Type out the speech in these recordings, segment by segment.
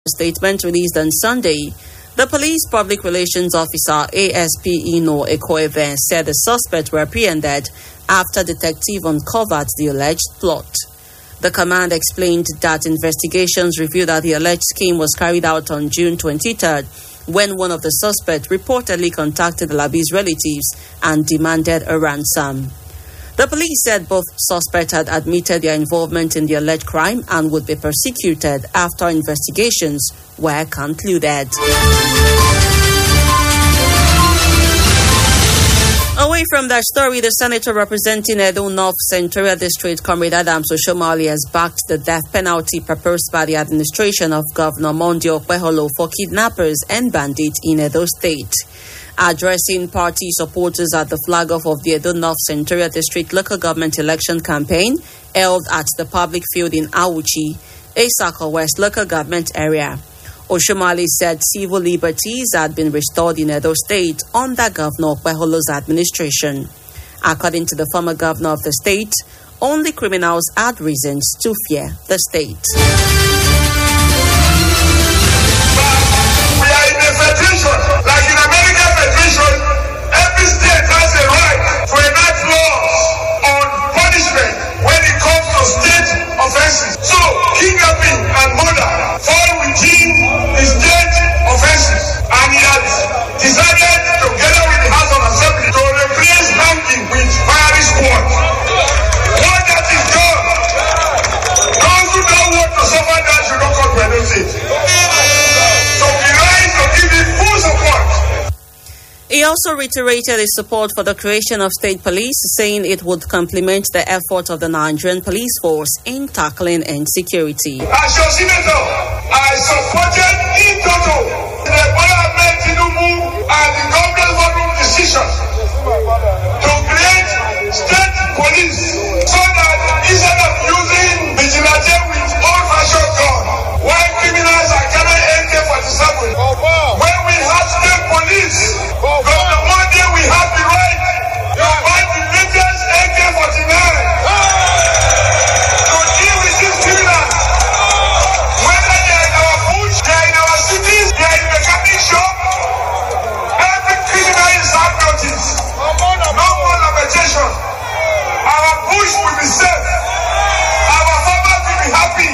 statement released on Sunday, the police public relations officer ASP Ino Ekoeve said the suspects were apprehended after detective uncovered the alleged plot. The command explained that investigations revealed that the alleged scheme was carried out on June 23rd when one of the suspects reportedly contacted Alabi's relatives and demanded a ransom. The police said both suspects had admitted their involvement in the alleged crime and would be prosecuted after investigations were concluded. Away from that story, the senator representing Edo North Senatorial District, Comrade Adams Oshomali, has backed the death penalty proposed by the administration of Governor Monday Okpeholo for kidnappers and bandits in Edo State. Addressing party supporters at the flag-off of the Edo North Senatorial District local government election campaign held at the public field in Awuchi, Esako West local government area, Oshomali said civil liberties had been restored in Edo State under Governor Okpeholo's administration. According to the former governor of the state, only criminals had reasons to fear the state. We are in a federation, like in American federation, every state has a right to enact laws on punishment when it comes to state offenses. So, kidnapping and murder fall within the state offenses, and he has decided, together with the House of Assembly, to replace hanging with firing squad. Once that is done, those who don't want to suffer that should not come to Edo State. So we rise to give him full support. He also reiterated his support for the creation of state police, saying it would complement the effort of the Nigerian police force in tackling insecurity. As your senator, I supported in total the Bola Ahmed Tinubu and the government's boardroom decision to create state police so that instead of using vigilante with old-fashioned gun, while criminals are carrying AK-47, when we have state police, Governor Monday, we have the right to buy the latest AK-49 to deal with these criminals. Whether they are in our bush, they are in our cities, they are in mechanic shop, every criminal is served notice. No more lamentation. Our bush will be safe. Our farmers will be happy.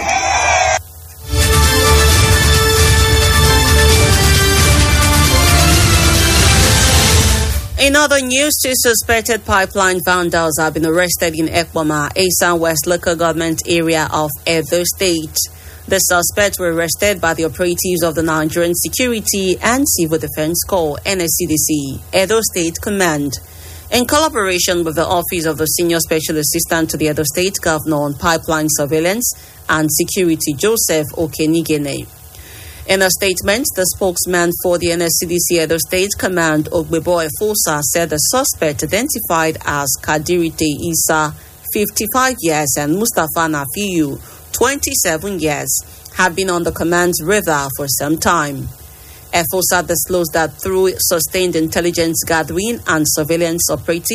In other news, two suspected pipeline vandals have been arrested in Ekpoma, Esan West local government area of Edo State. The suspects were arrested by the operatives of the Nigerian Security and Civil Defense Corps, NSCDC, Edo State Command, in collaboration with the Office of the Senior Special Assistant to the Edo State Governor on Pipeline Surveillance and Security, Joseph Okenigene. In a statement, the spokesman for the NSCDC Edo State Command, Ogbebo Efosa, said the suspect, identified as Kadirite Isa, 55 years, and Mustafa Nafiu, 27 years, have been on the command's radar for some time. Efosa disclosed that through sustained intelligence gathering and surveillance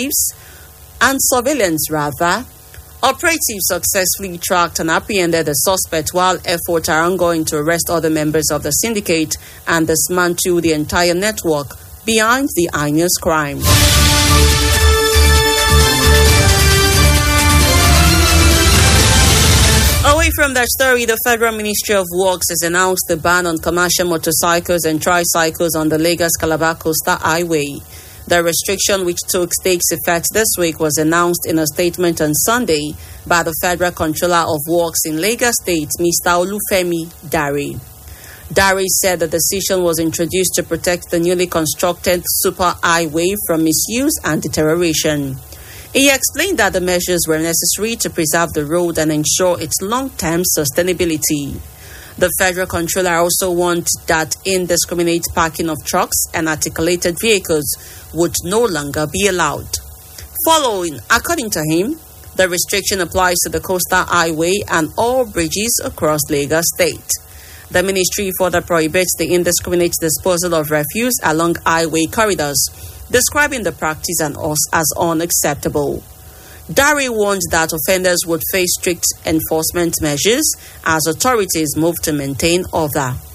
operatives successfully tracked and apprehended the suspect while efforts are ongoing to arrest other members of the syndicate and dismantle the entire network behind the heinous crime. Away from that story, the Federal Ministry of Works has announced the ban on commercial motorcycles and tricycles on the Lagos-Calabar Coastal Highway. The restriction, which takes effect this week, was announced in a statement on Sunday by the Federal Controller of Works in Lagos State, Mr. Olufemi Dari. Dari said the decision was introduced to protect the newly constructed superhighway from misuse and deterioration. He explained that the measures were necessary to preserve the road and ensure its long-term sustainability. The Federal Controller also warned that indiscriminate parking of trucks and articulated vehicles would no longer be allowed. According to him, the restriction applies to the coastal highway and all bridges across Lagos State. The ministry further prohibits the indiscriminate disposal of refuse along highway corridors, describing the practice as unacceptable. Dari warned that offenders would face strict enforcement measures as authorities move to maintain order.